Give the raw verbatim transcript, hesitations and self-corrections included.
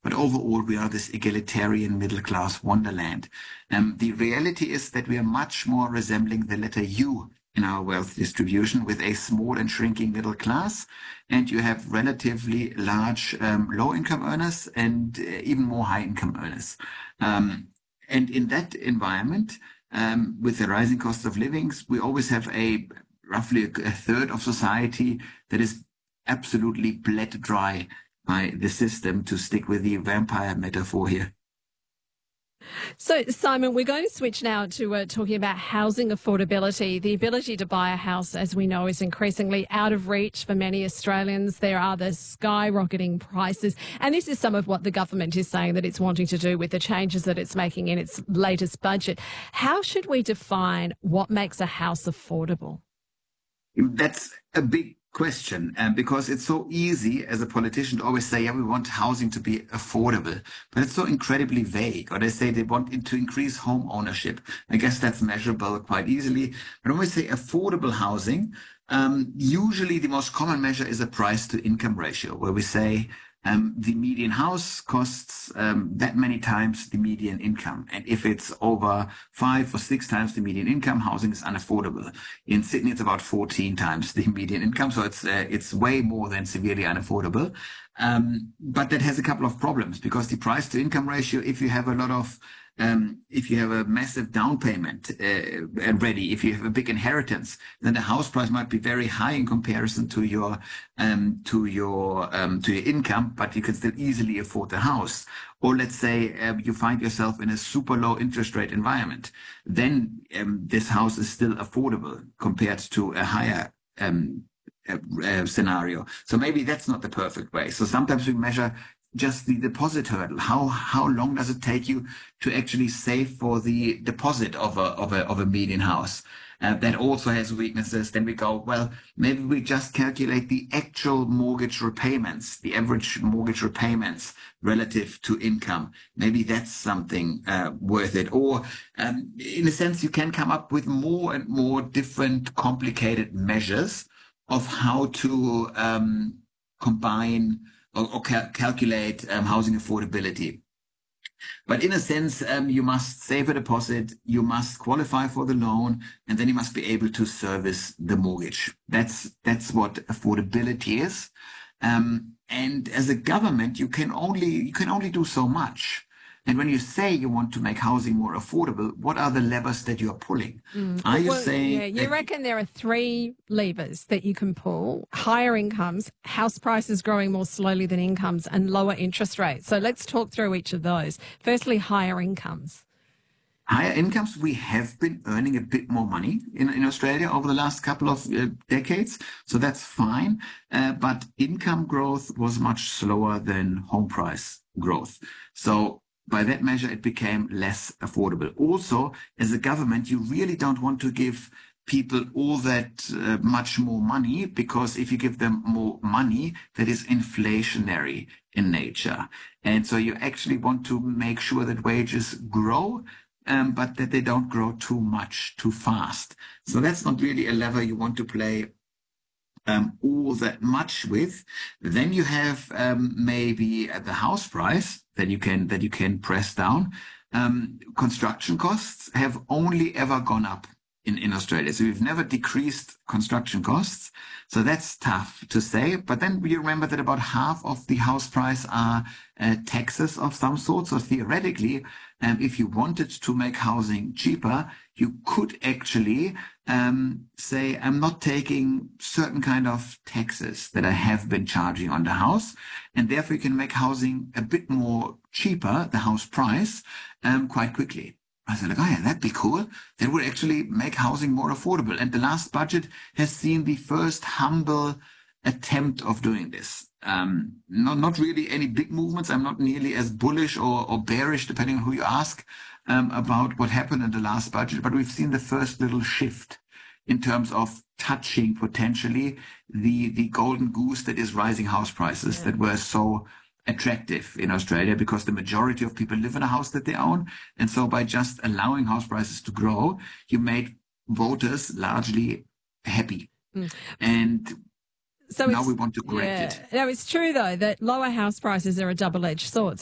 but overall we are this egalitarian middle-class wonderland. Um, the reality is that we are much more resembling the letter U in our wealth distribution, with a small and shrinking middle class, and you have relatively large um, low-income earners and uh, even more high-income earners. Um, and in that environment, um, with the rising cost of living, we always have a roughly a, a third of society that is absolutely bled dry by the system, to stick with the vampire metaphor here. So, Simon, we're going to switch now to uh, talking about housing affordability. The ability to buy a house, as we know, is increasingly out of reach for many Australians. There are the skyrocketing prices. And this is some of what the government is saying that it's wanting to do with the changes that it's making in its latest budget. How should we define what makes a house affordable? That's a big question, um, because it's so easy as a politician to always say, yeah, we want housing to be affordable, but it's so incredibly vague. Or they say they want it to increase home ownership. I guess that's measurable quite easily. But when we say affordable housing, um, usually the most common measure is a price to income ratio, where we say um, the median house costs um, that many times the median income. And if it's over five or six times the median income, housing is unaffordable. In Sydney, it's about fourteen times the median income. So it's, uh, it's way more than severely unaffordable. Um, but that has a couple of problems, because the price to income ratio, if you have a lot of Um, if you have a massive down payment uh, ready, if you have a big inheritance, then the house price might be very high in comparison to your um, to your um, to your income, but you can still easily afford the house. Or let's say um, you find yourself in a super low interest rate environment, then um, this house is still affordable compared to a higher um, uh, uh, scenario. So maybe that's not the perfect way. So sometimes we measure just the deposit hurdle. How how long does it take you to actually save for the deposit of a of a of a median house? Uh, that also has weaknesses. Then we go, well, maybe we just calculate the actual mortgage repayments, the average mortgage repayments relative to income. Maybe that's something uh, worth it. Or um, in a sense, you can come up with more and more different complicated measures of how to um, combine or, or cal- calculate um, housing affordability. But in a sense, um, you must save a deposit, you must qualify for the loan, and then you must be able to service the mortgage. That's that's what affordability is. Um, and as a government, you can only you can only do so much. And when you say you want to make housing more affordable, what are the levers that you are pulling? Mm. Are you well, saying... Yeah, you reckon there are three levers that you can pull: higher incomes, house prices growing more slowly than incomes, and lower interest rates. So let's talk through each of those. Firstly, higher incomes. Higher incomes, we have been earning a bit more money in, in Australia over the last couple of uh, decades, so that's fine. Uh, but income growth was much slower than home price growth. So by that measure, it became less affordable. Also, as a government, you really don't want to give people all that uh, much more money, because if you give them more money, that is inflationary in nature. And so you actually want to make sure that wages grow, um, but that they don't grow too much, too fast. So that's not really a lever you want to play Um, all that much with. Then you have um, maybe at the house price that you can that you can press down. Um, construction costs have only ever gone up in, in Australia, so we've never decreased construction costs. So that's tough to say. But then you remember that about half of the house price are uh, taxes of some sort. So theoretically, um, if you wanted to make housing cheaper, you could actually um, say, I'm not taking certain kind of taxes that I have been charging on the house, and therefore you can make housing a bit more cheaper, the house price, um, quite quickly. I said, like, oh yeah, that'd be cool. That would actually make housing more affordable. And the last budget has seen the first humble attempt of doing this. Um, not, not really any big movements. I'm not nearly as bullish or, or bearish, depending on who you ask, um, about what happened in the last budget. But we've seen the first little shift in terms of touching potentially the, the golden goose that is rising house prices, yeah, that were so attractive in Australia, because the majority of people live in a house that they own. And so by just allowing house prices to grow, you made voters largely happy. Mm. And so now we want to correct yeah. it. No, it's true, though, that lower house prices are a double-edged sword.